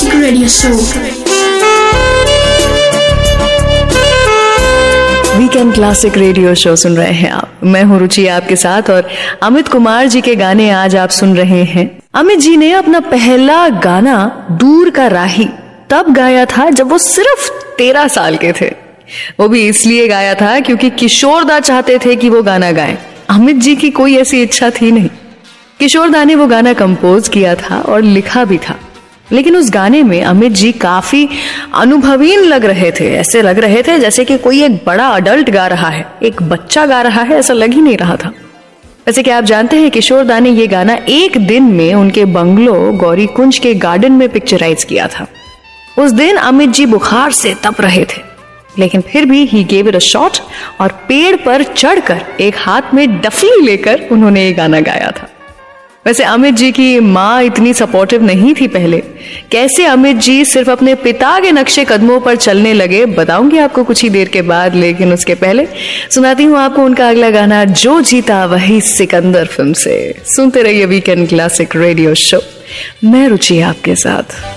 Classic radio show. Weekend classic radio show सुन रहे हैं आप। मैं हूं रुचि आपके साथ और अमित कुमार जी के गाने आज आप सुन रहे हैं। अमित जी ने अपना पहला गाना दूर का राही तब गाया था जब वो सिर्फ 13 साल के थे। वो भी इसलिए गाया था क्योंकि किशोर दा चाहते थे कि वो गाना गाएं। अमित जी की कोई ऐसी इच्छा थी नहीं। किशोर दा ने वो गाना कंपोज किया था और लिखा भी था, लेकिन उस गाने में अमित जी काफी अनुभवीन लग रहे थे। ऐसे लग रहे थे जैसे कि कोई एक बड़ा अडल्ट गा रहा है, एक बच्चा गा रहा है, ऐसा लग ही नहीं रहा था। वैसे कि आप जानते हैं किशोर दा ने ये गाना एक दिन में उनके बंगलो गौरी कुंज के गार्डन में पिक्चराइज किया था। उस दिन अमित जी बुखार से तप रहे थे, लेकिन फिर भी he gave it a shot और पेड़ पर चढ़कर एक हाथ में डफली लेकर उन्होंने ये गाना गाया था। वैसे अमित जी की माँ इतनी सपोर्टिव नहीं थी पहले। कैसे अमित जी सिर्फ अपने पिता के नक्शे कदमों पर चलने लगे बताऊंगी आपको कुछ ही देर के बाद, लेकिन उसके पहले सुनाती हूँ आपको उनका अगला गाना, जो जीता वही सिकंदर फिल्म से। सुनते रहिए वीकेंड क्लासिक रेडियो शो। मैं रुचि आपके साथ।